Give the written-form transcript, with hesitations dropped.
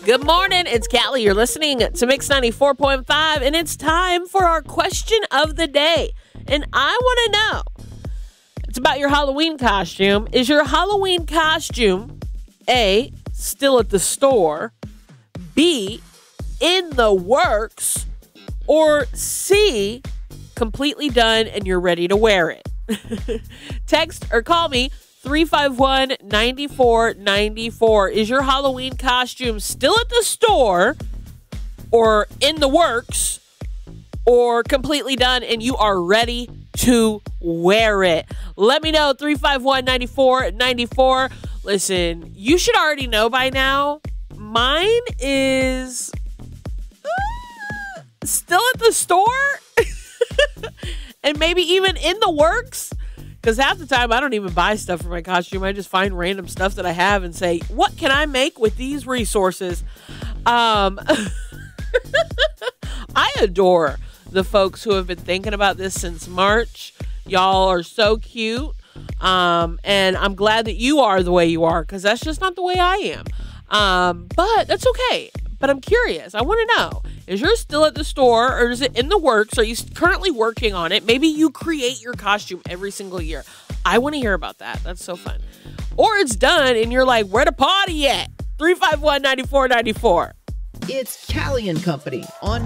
Good morning. It's Callie. You're listening to Mix 94.5, and it's time for our question of the day. And I want to know, it's about your Halloween costume. Is your Halloween costume, A, still at the store, B, in the works, or C, completely done and you're ready to wear it? Text or call me 351-9494. Is your Halloween costume still at the store or in the works or completely done and you are ready to wear it? Let me know, 351-9494. Listen, you should already know by now. Mine is still at the store and maybe even in the works. Because half the time, I don't even buy stuff for my costume. I just find random stuff that I have and say, what can I make with these resources? I adore the folks who have been thinking about this since March. Y'all are so cute. And I'm glad that you are the way you are, because that's just not the way I am. But that's okay. But I'm curious. I want to know, is yours still at the store or is it in the works? Are you currently working on it? Maybe you create your costume every single year. I want to hear about that. That's so fun. Or it's done and you're like, where the party at? 351-9494. It's Callie and Company on